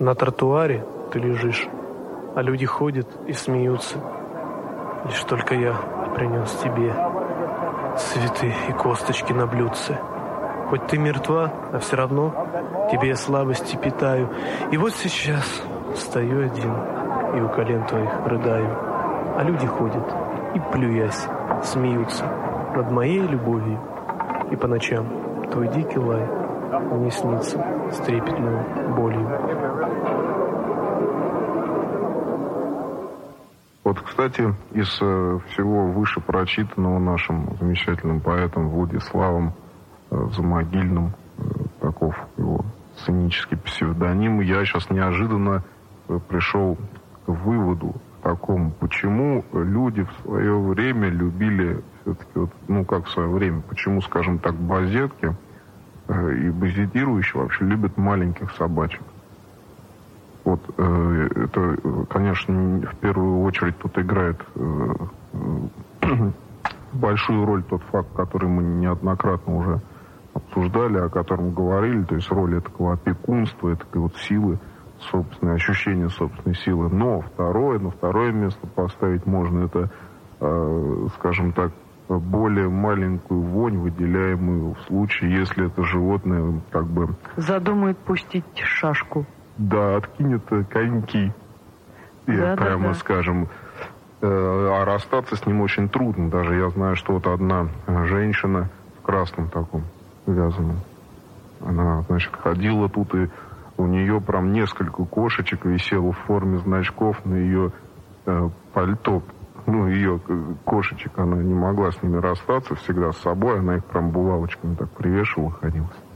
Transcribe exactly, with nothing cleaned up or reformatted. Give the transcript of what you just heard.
На тротуаре ты лежишь, а люди ходят и смеются. Лишь только я принес тебе цветы и косточки на блюдце. Хоть ты мертва, а все равно тебе я слабости питаю. И вот сейчас стою один и у колен твоих рыдаю. А люди ходят и, плюясь, смеются над моей любовью. И по ночам твой дикий лай мне снится с трепетной болью. Вот, кстати, из всего выше прочитанного нашим замечательным поэтом Владиславом Замогильным, таков его сценический псевдоним, я сейчас неожиданно пришел к выводу такому, почему люди в свое время любили все-таки, вот, ну как в свое время, почему, скажем так, базетки и базетирующие вообще любят маленьких собачек. Вот э, это, конечно, в первую очередь тут играет э, э, большую роль тот факт, который мы неоднократно уже обсуждали, о котором говорили, то есть роль такого опекунства, такой вот силы, собственное ощущение собственной силы. Но второе, на второе место поставить можно это, э, скажем так, более маленькую вонь, выделяемую в случае, если это животное как бы... задумает пустить шашку. Да, откинет коньки, да, прямо да, да. скажем. А расстаться с ним очень трудно. Даже я знаю, что вот одна женщина в красном таком вязаном, она, значит, ходила тут, и у нее прям несколько кошечек висело в форме значков на ее э, пальто. Ну, ее кошечек, она не могла с ними расстаться, всегда с собой, она их прям булавочками так привешивала, ходила.